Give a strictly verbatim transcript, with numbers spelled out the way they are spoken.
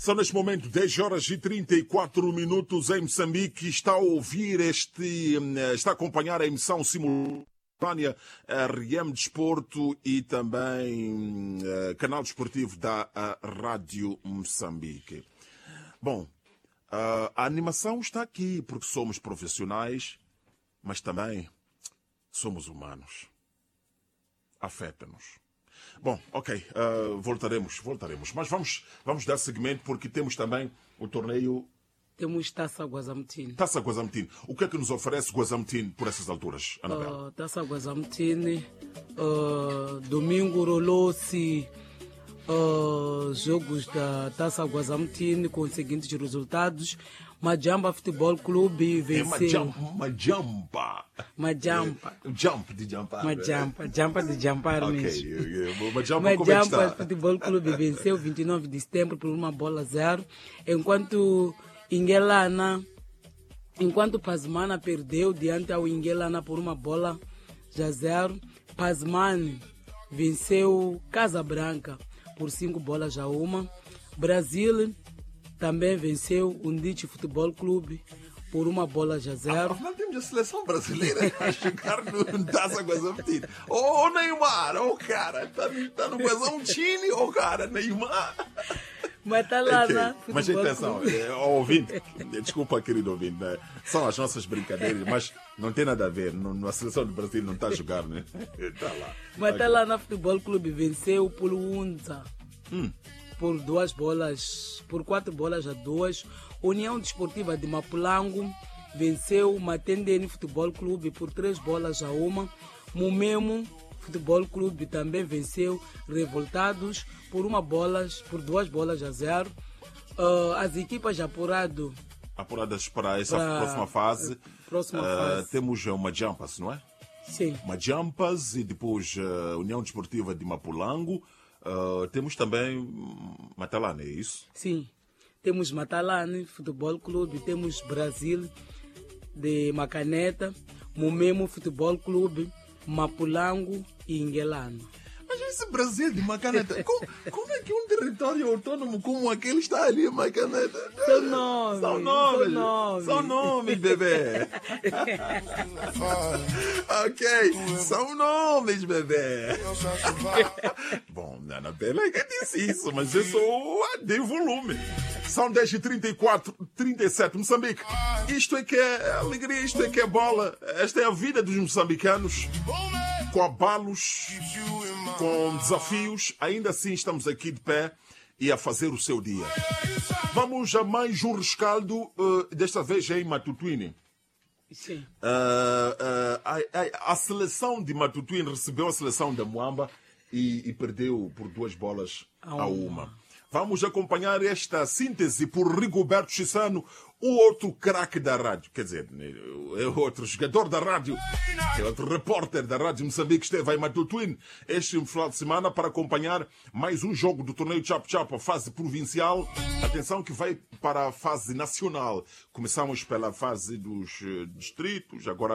São neste momento dez horas e trinta e quatro minutos em Moçambique. Está a ouvir este, está a acompanhar a emissão simultânea R M Desporto e também uh, canal desportivo da uh, Rádio Moçambique. Bom, uh, a animação está aqui porque somos profissionais, mas também somos humanos. Afeta-nos. Bom, ok, uh, voltaremos, voltaremos. Mas vamos, vamos dar seguimento porque temos também o torneio... Temos Taça Guazamtine. Taça Guazamtine. O que é que nos oferece Guazamtine por essas alturas, Anabela? Uh, Taça Guazamtine. Uh, domingo rolou-se uh, jogos da Taça Guazamtine com os seguintes resultados. Majamba Futebol Clube venceu. É Majamba. Majamba. Jump de jumpar. Majamba. Jumpa de jumpar Ok. mesmo. Majamba, como é que Majamba está? Futebol Clube venceu vinte e nove de setembro por uma bola a zero. Enquanto Ingelana, enquanto Pazmana perdeu diante ao Ingelana por uma bola a zero. Pazmane venceu Casa Branca por cinco bolas a uma. Brasil também venceu o Ndite Futebol Clube por uma bola a zero. Afinal, temos a seleção brasileira a chegar no Taça Guazamtine. Ô, Neymar, ô, cara, tá, tá no Guazamtine, ô, cara, Neymar. Mas tá lá Okay. na Mas atenção, é, ouvinte, desculpa, querido ouvinte, né? São as nossas brincadeiras, mas não tem nada a ver. Não, a seleção do Brasil não está a jogar, né? Tá lá. Mas tá Okay. lá na Futebol Clube venceu por Unza. Hum. Por duas bolas, por quatro bolas a duas. União Desportiva de Mapulango venceu Matendeni Futebol Clube por três bolas a uma. Mumemo Futebol Clube também venceu Revoltados por uma bolas, por duas bolas a zero. Uh, as equipas apurado Apuradas para essa Para próxima fase. próxima uh, fase. Temos uma Jampas, não é? Sim. Uma Jampas e depois uh, União Desportiva de Mapulango. Uh, temos também Matalane, é isso? Sim. Temos Matalane Futebol Clube, temos Brasil de Macaneta, Mumemo Futebol Clube, Mapulango e Ingelano. Mas esse Brasil de Macaneta, como, como é que um território autônomo como aquele está ali em Macaneta? São nomes. São nomes. São nomes, São nomes, bebê. Ok, são nomes, bebê. Bom, Anabela é que disse isso, mas eu sou de volume. São dez e trinta e quatro, trinta e sete, Moçambique. Isto é que é alegria, isto é que é bola. Esta é a vida dos moçambicanos. Com abalos, com desafios, ainda assim estamos aqui de pé e a fazer o seu dia. Vamos a mais um rescaldo, uh, desta vez em Matutuine. Sim. Uh, uh, a, a, a seleção de Matutuine recebeu a seleção da Muamba e, e perdeu por duas bolas a uma. uma. Vamos acompanhar esta síntese por Rigoberto Chissano, o outro craque da rádio. Quer dizer, é outro jogador da rádio, é outro repórter da Rádio Moçambique, esteve em Matutuine este final de semana para acompanhar mais um jogo do torneio Chap Chap, a fase provincial. Atenção que vai para a fase nacional. Começamos pela fase dos distritos, agora